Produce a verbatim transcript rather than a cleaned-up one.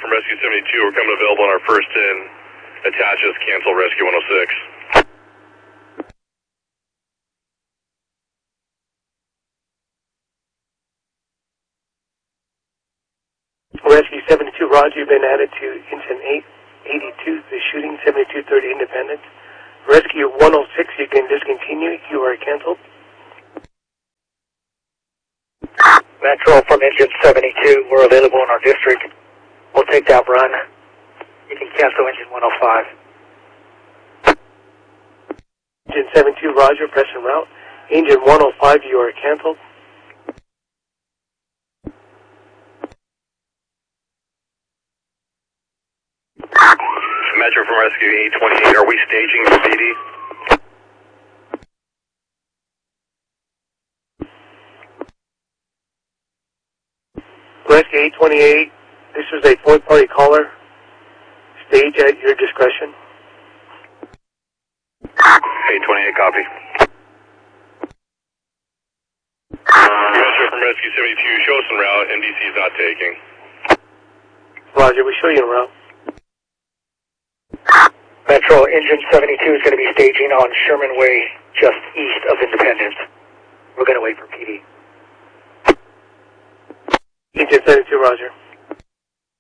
from Rescue seventy-two. We're coming available on our first in. Attaches, cancel Rescue one oh six. Rescue seventy-two, Roger, you've been added to engine eight eighty-two, the shooting, seventy-two thirty Independence. Rescue one oh six, you can discontinue, you are canceled. Metro from engine seventy-two, we're available in our district. We'll take that run. You can cancel engine one oh five. Engine seventy-two, Roger, press en route. Engine one oh five, you are canceled. Metro from Rescue eight twenty-eight, are we staging for P D? Rescue eight twenty-eight, this is a fourth party caller. Stage at your discretion. eight twenty-eight, copy. Metro from Rescue seventy-two, show us en route, M D C is not taking. Roger, we show you en route. Metro, engine seventy-two is going to be staging on Sherman Way, just east of Independence. We're going to wait for P D. Engine seventy-two, Roger.